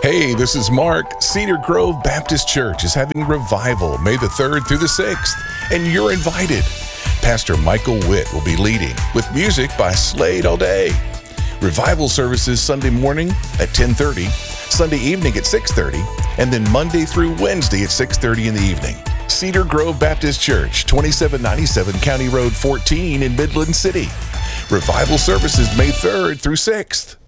Hey, this is Mark. Cedar Grove Baptist Church is having revival May the 3rd through the 6th, and you're invited. Pastor Michael Witt will be leading with music by Slade O'Day. Revival services Sunday morning at 10:30, Sunday evening at 6:30, and then Monday through Wednesday at 6:30 in the evening. Cedar Grove Baptist Church, 2797 County Road 14 in Midland City. Revival services May 3rd through 6th.